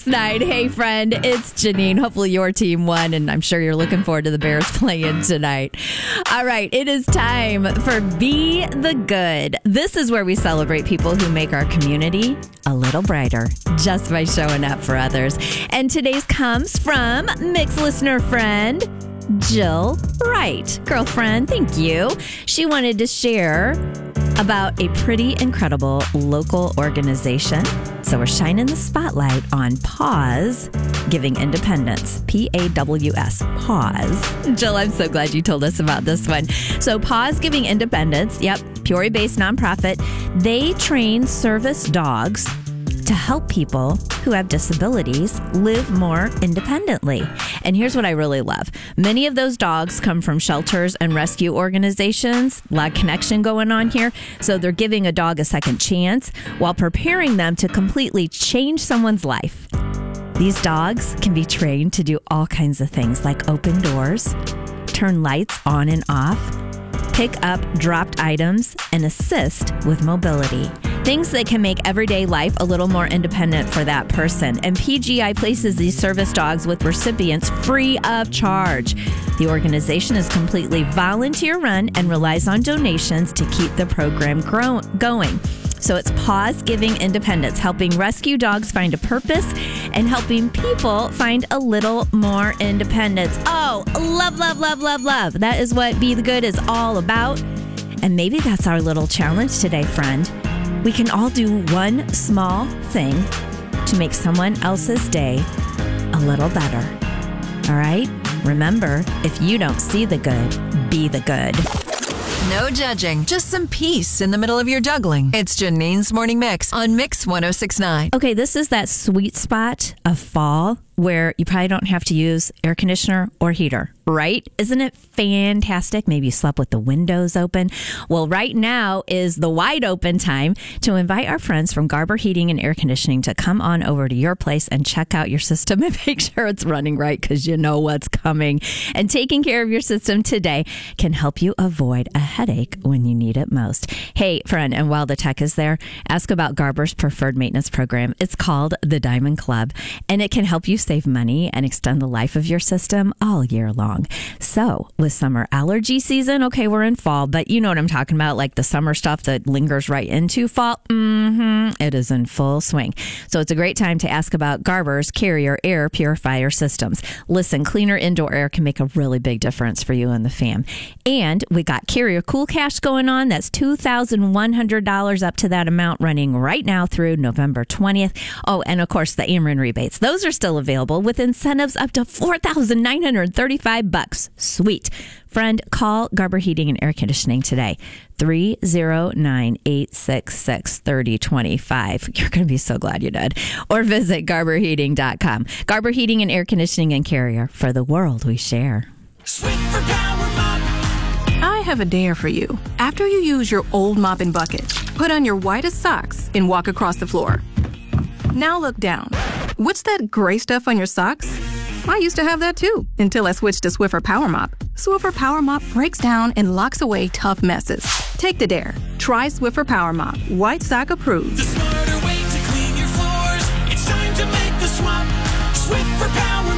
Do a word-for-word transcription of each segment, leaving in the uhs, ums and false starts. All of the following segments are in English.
Night. Hey, friend, it's Janine. Hopefully your team won, and I'm sure you're looking forward to the Bears playing tonight. All right, it is time for Be the Good. This is where we celebrate people who make our community a little brighter just by showing up for others. And today's comes from Mix listener friend Jill Wright. Girlfriend, thank you. She wanted to share about a pretty incredible local organization. So we're shining the spotlight on Paws Giving Independence. P A W S. Paws. Jill, I'm so glad you told us about this one. So Paws Giving Independence, yep, Peoria-based nonprofit. They train service dogs to help people who have disabilities live more independently. And here's what I really love. Many of those dogs come from shelters and rescue organizations. A lot of connection going on here. So they're giving a dog a second chance while preparing them to completely change someone's life. These dogs can be trained to do all kinds of things like open doors, turn lights on and off, pick up dropped items, and assist with mobility. Things that can make everyday life a little more independent for that person. And P G I places these service dogs with recipients free of charge. The organization is completely volunteer run and relies on donations to keep the program grow- going. So it's Paws Giving Independence, helping rescue dogs find a purpose and helping people find a little more independence. Oh, love, love, love, love, love. That is what Be the Good is all about. And maybe that's our little challenge today, friend. We can all do one small thing to make someone else's day a little better. All right? Remember, if you don't see the good, be the good. No judging, just some peace in the middle of your juggling. It's Janine's Morning Mix on Mix one oh six point nine. Okay, this is that sweet spot of fall where you probably don't have to use air conditioner or heater, right? Isn't it fantastic? Maybe you slept with the windows open. Well, right now is the wide open time to invite our friends from Garber Heating and Air Conditioning to come on over to your place and check out your system and make sure it's running right, because you know what's coming. And taking care of your system today can help you avoid a headache when you need it most. Hey, friend, and while the tech is there, ask about Garber's preferred maintenance program. It's called the Diamond Club, and it can help you save money and extend the life of your system all year long. So with summer allergy season, okay, we're in fall, but you know what I'm talking about, like the summer stuff that lingers right into fall. Mm-hmm. It is in full swing. So it's a great time to ask about Garber's Carrier Air Purifier systems. Listen, cleaner indoor air can make a really big difference for you and the fam. And we got Carrier Cool Cash going on. That's two thousand one hundred dollars up to that amount, running right now through November twentieth. Oh, and of course the Ameren rebates. Those are still available with incentives up to four thousand nine hundred thirty-five bucks. Sweet. Friend, call Garber Heating and Air Conditioning today. three oh nine, eight six six, three oh two five. You're going to be so glad you did. Or visit garber heating dot com. Garber Heating and Air Conditioning and Carrier, for the world we share. Swiffer Power Mop. I have a dare for you. After you use your old mop and bucket, put on your whitest socks and walk across the floor. Now look down. What's that gray stuff on your socks? I used to have that too, until I switched to Swiffer Power Mop. Swiffer Power Mop breaks down and locks away tough messes. Take the dare. Try Swiffer Power Mop. White sock approved. The smarter way to clean your floors. It's time to make the swap. Swiffer Power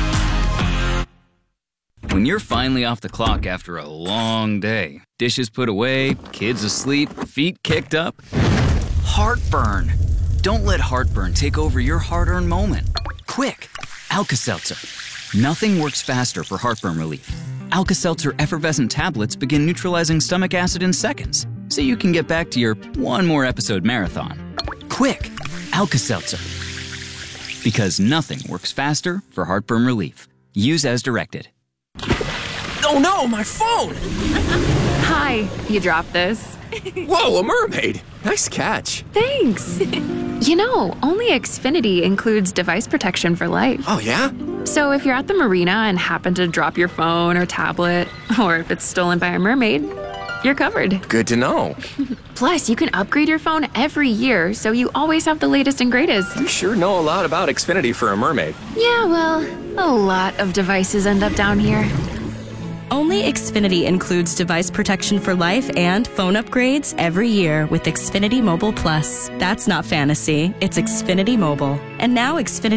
Mop. When you're finally off the clock after a long day, dishes put away, kids asleep, feet kicked up, heartburn. Don't let heartburn take over your hard-earned moment. Quick, Alka-Seltzer. Nothing works faster for heartburn relief. Alka-Seltzer effervescent tablets begin neutralizing stomach acid in seconds, so you can get back to your one more episode marathon. Quick, Alka-Seltzer. Because nothing works faster for heartburn relief. Use as directed. Oh no, my phone! Hi, you dropped this. Whoa, a mermaid! Nice catch. Thanks. You know, only Xfinity includes device protection for life. Oh, yeah? So if you're at the marina and happen to drop your phone or tablet, or if it's stolen by a mermaid, you're covered. Good to know. Plus, you can upgrade your phone every year, so you always have the latest and greatest. You sure know a lot about Xfinity for a mermaid. Yeah, well, a lot of devices end up down here. Only Xfinity includes device protection for life and phone upgrades every year with Xfinity Mobile Plus. That's not fantasy, it's Xfinity Mobile. And now Xfinity